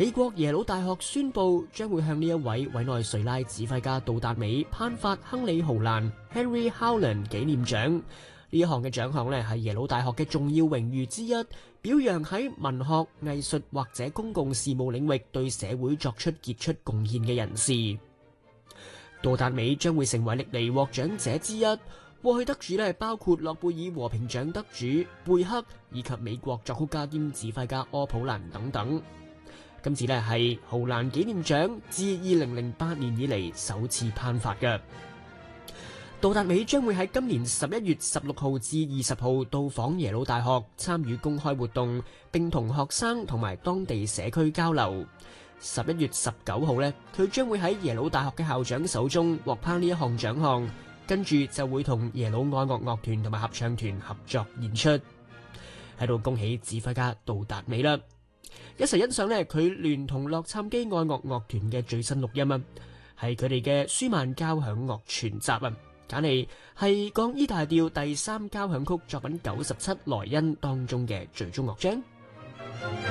美國耶魯大學宣布將會向呢一位委內瑞拉指揮家杜達美頒發亨利豪蘭 （Henry Howland） 紀念獎。呢一項嘅獎項係耶魯大學嘅重要榮譽之一，表揚喺文學、藝術或者公共事務領域對社會作出傑出貢獻嘅人士。杜達美將會成為歷嚟獲獎者之一。過去得主包括諾貝爾和平獎得主貝克以及美國作曲家兼指揮家柯普蘭等等。今次係豪蘭紀念獎自2008年以嚟首次頒發嘅。杜達美將會喺今年11月16號至20號到訪耶魯大學參與公開活動，並同學生同埋當地社區交流。11月19號佢將會喺耶魯大學嘅校長手中獲頒呢一項獎項。跟住就會同耶魯愛樂樂團同埋合唱團合作演出，喺度恭喜指揮家杜達美啦！一齊欣賞佢聯同洛杉磯愛樂樂團嘅最新錄音啊，係佢哋嘅舒曼交響樂全集啊，揀嚟係降 E 大調第3交響曲作品97萊茵當中嘅序中樂章。